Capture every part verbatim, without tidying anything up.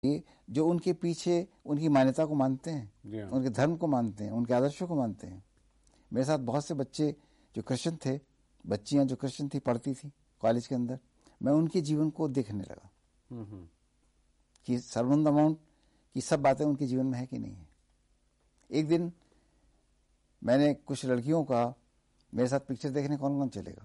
जो उनके पीछे उनकी मान्यता को मानते हैं, yeah. उनके धर्म को मानते हैं, उनके आदर्शों को मानते हैं। मेरे साथ बहुत से बच्चे जो क्रिश्चियन थे, बच्चियां जो क्रिश्चियन थी, पढ़ती थी कॉलेज के अंदर, मैं उनके जीवन को देखने लगा mm-hmm. कि सर्वनंद अमाउंट की सब बातें उनके जीवन में है कि नहीं है। एक दिन मैंने कुछ लड़कियों का मेरे साथ पिक्चर देखने कौन कौन चलेगा,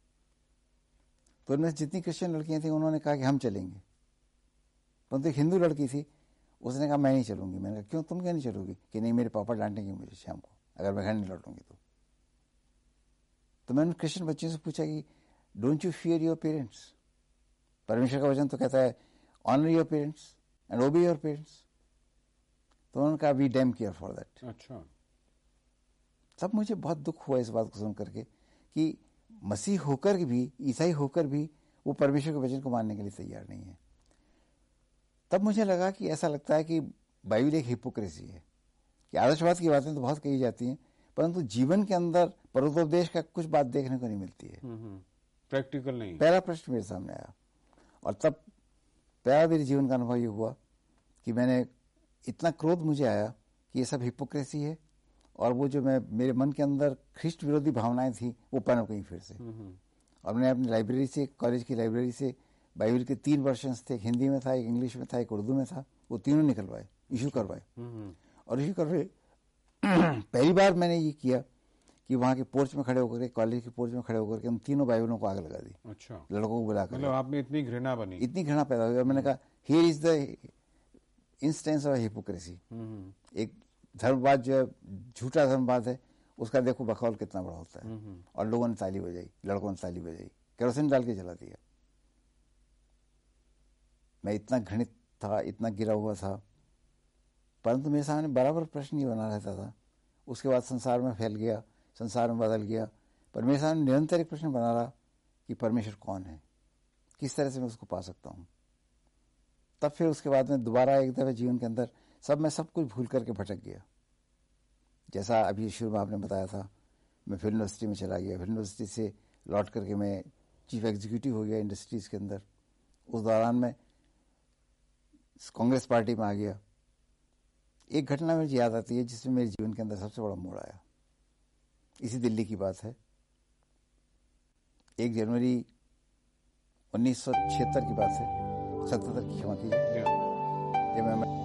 तो उनमें जितनी क्रिश्चियन लड़कियां थी उन्होंने कहा कि हम चलेंगे, परंतु एक हिंदू लड़की थी, उसने कहा मैं नहीं चलूंगी। मैंने कहा क्यों, तुम क्या नहीं चलोगी? कि नहीं, मेरे पापा डांटेंगे मुझे शाम को अगर मैं घर नहीं लौटूंगी तो। तो मैंने क्रिश्चियन बच्चों से पूछा कि don't you fear your parents? परमेश्वर का वचन तो कहता है ऑनर योर पेरेंट्स एंड ओबे योर पेरेंट्स। तो उन्होंने कहा we dam care for that. अच्छा। तब मुझे बहुत दुख हुआ इस बात को सुन करके कि मसीह होकर भी, ईसाई होकर भी वो परमेश्वर के वचन को मानने के लिए तैयार नहीं है। तब मुझे लगा कि ऐसा लगता है कि बाइबल एक हिपोक्रेसी है कि आदर्शवाद की बातें तो बहुत कही जाती हैं, परंतु जीवन के अंदर परोपदेश का कुछ बात देखने को नहीं मिलती है, प्रैक्टिकल नहीं। पहला प्रश्न मेरे सामने आया और तब पहला मेरे जीवन का अनुभव ये हुआ कि मैंने इतना क्रोध मुझे आया कि ये सब हिपोक्रेसी है, और वो जो मैं मेरे मन के अंदर ख्रिस्ट विरोधी भावनाएं थी वो पनप गई फिर से। और मैंने अपनी लाइब्रेरी से, कॉलेज की लाइब्रेरी से बाइबल के तीन वर्शंस थे, एक हिंदी में था, एक इंग्लिश में था, एक उर्दू में था, वो तीनों निकलवाए, इशू करवाए। और इशू करवाए पहली बार मैंने ये किया कि वहां के पोर्च में खड़े होकर के, कॉलेज के पोर्च में खड़े होकर के उन तीनों बाइबलों को आग लगा दी। अच्छा। लड़कों को बुलाकर, मतलब आप में इतनी घृणा बनी, इतनी घृणा पैदा हुई। और मैंने कहा here is the instance of hypocrisy. एक धर्मवाद जो है, झूठा धर्मवाद है, उसका देखो बखौल कितना बड़ा होता है। और लोगों ने ताली बजाई, लड़कों ने ताली बजाई, केरोसिन डाल के जला दिया। मैं इतना घृणित था, इतना गिरा हुआ था, परंतु मेरे सामने बराबर प्रश्न ही बना रहता था। उसके बाद संसार में फैल गया, संसार में बदल गया, पर मेरे सामने निरंतर एक प्रश्न बना रहा कि परमेश्वर कौन है, किस तरह से मैं उसको पा सकता हूं। तब फिर उसके बाद में दोबारा एक दफे जीवन के अंदर सब मैं सब कुछ भूल करके भटक गया। जैसा अभी शुरू में आपने बताया था, मैं फिल्म यूनिवर्सिटी में चला गया, फिल्म यूनिवर्सिटी से लौट करके मैं चीफ एग्जीक्यूटिव हो गया इंडस्ट्रीज के अंदर। उस दौरान में कांग्रेस पार्टी में आ गया। एक घटना मुझे याद आती है जिसमें मेरे जीवन के अंदर सबसे बड़ा मोड़ आया। इसी दिल्ली की बात है, एक जनवरी उन्नीस सौ छिहत्तर की बात है, सतहत्तर की क्षमा कीजिए, जब मैं